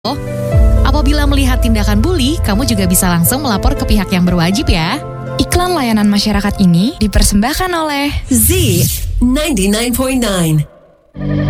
Apabila melihat tindakan bully, kamu juga bisa langsung melapor ke pihak yang berwajib ya. Iklan layanan masyarakat ini dipersembahkan oleh Z 99.9.